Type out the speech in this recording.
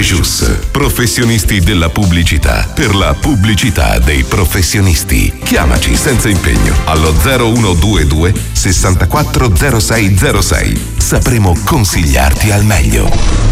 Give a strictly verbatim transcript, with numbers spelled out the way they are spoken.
Precious, professionisti della pubblicità per la pubblicità dei professionisti. Chiamaci senza impegno allo zero uno due due sessantaquattro zero sei zero sei. Sapremo consigliarti al meglio.